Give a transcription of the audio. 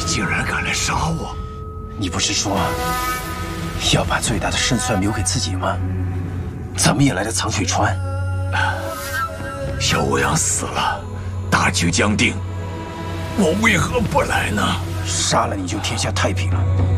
竟然敢来杀我！ 你不是说要把最大的胜算留给自己吗？怎么也来了苍水川？ 小欧阳死了，大局将定，我为何不来呢？ 杀了你就天下太平了。